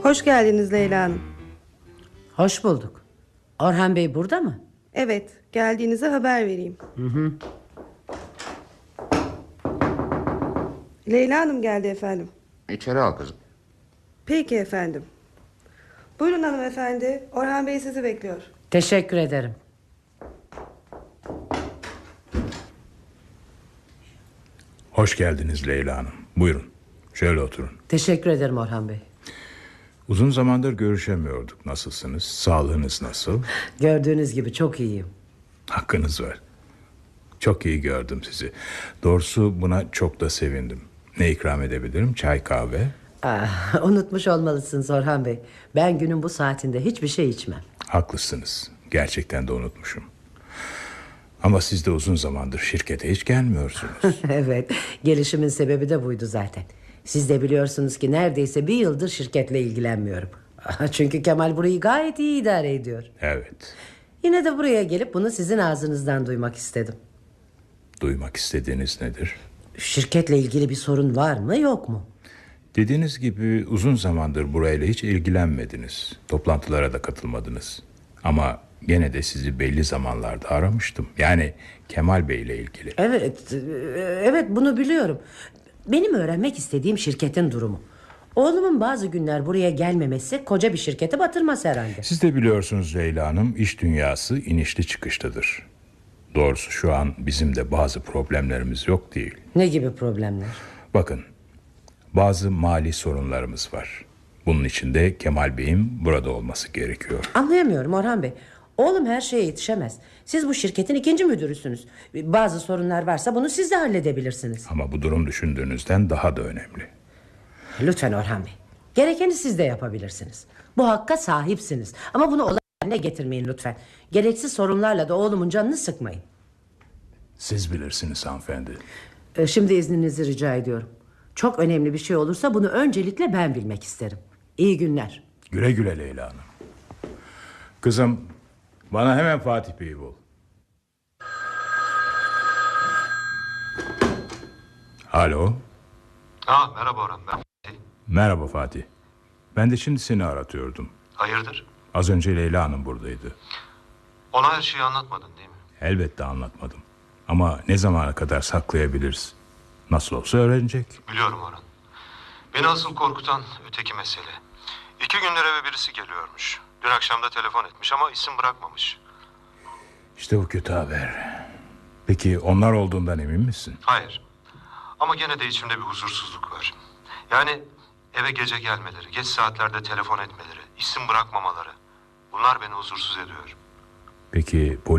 Hoş geldiniz Leyla Hanım. Hoş bulduk. Orhan Bey burada mı? Evet, geldiğinize haber vereyim. Leyla Hanım geldi efendim. İçeri al kızım. Peki efendim. Buyurun hanımefendi. Orhan Bey sizi bekliyor. Teşekkür ederim. Hoş geldiniz Leyla Hanım. Buyurun. Şöyle oturun. Teşekkür ederim Orhan Bey. Uzun zamandır görüşemiyorduk. Nasılsınız? Sağlığınız nasıl? Gördüğünüz gibi çok iyiyim. Hakkınız var. Çok iyi gördüm sizi. Doğrusu buna çok da sevindim. Ne ikram edebilirim? Çay, kahve? Unutmuş olmalısınız Orhan Bey. Ben günün bu saatinde hiçbir şey içmem. Haklısınız. Gerçekten de unutmuşum. Ama siz de uzun zamandır şirkete hiç gelmiyorsunuz. Evet, gelişimin sebebi de buydu zaten. Siz de biliyorsunuz ki neredeyse bir yıldır şirketle ilgilenmiyorum. Çünkü Kemal burayı gayet iyi idare ediyor. Evet. Yine de buraya gelip bunu sizin ağzınızdan duymak istedim. Duymak istediğiniz nedir? Şirketle ilgili bir sorun var mı yok mu? Dediğiniz gibi uzun zamandır burayla hiç ilgilenmediniz. Toplantılara da katılmadınız. Ama gene de sizi belli zamanlarda aramıştım. Yani Kemal Bey ile ilgili. Evet bunu biliyorum. Benim öğrenmek istediğim şirketin durumu. Oğlumun bazı günler buraya gelmemesi koca bir şirketi batırmaz herhalde. Siz de biliyorsunuz Leyla Hanım, iş dünyası inişli çıkıştadır. Doğrusu şu an bizim de bazı problemlerimiz yok değil. Ne gibi problemler? Bakın, bazı mali sorunlarımız var. Bunun için de Kemal Bey'in burada olması gerekiyor. Anlayamıyorum Orhan Bey. Oğlum her şeye yetişemez. Siz bu şirketin ikinci müdürüsünüz. Bazı sorunlar varsa bunu siz de halledebilirsiniz. Ama bu durum düşündüğünüzden daha da önemli. Lütfen Orhan Bey. Gerekeni siz de yapabilirsiniz. Bu hakka sahipsiniz. Ama bunu olay haline getirmeyin lütfen. Gereksiz sorunlarla da oğlumun canını sıkmayın. Siz bilirsiniz hanımefendi. Şimdi izninizi rica ediyorum. Çok önemli bir şey olursa bunu öncelikle ben bilmek isterim. İyi günler. Güle güle Leyla Hanım. Kızım, bana hemen Fatih Bey'i bul. Alo. Merhaba Orhan, ben Fatih. Merhaba Fatih. Ben de şimdi seni aratıyordum. Hayırdır? Az önce Leyla Hanım buradaydı. Ona her şeyi anlatmadın değil mi? Elbette anlatmadım. Ama ne zamana kadar saklayabiliriz? Nasıl olsa öğrenecek. Biliyorum Orhan. Beni asıl korkutan öteki mesele. 2 gündür eve birisi geliyormuş. Dün akşam da telefon etmiş ama isim bırakmamış. İşte bu kötü haber. Peki onlar olduğundan emin misin? Hayır. Ama gene de içimde bir huzursuzluk var. Yani eve gece gelmeleri, geç saatlerde telefon etmeleri, isim bırakmamaları. Bunlar beni huzursuz ediyor. Peki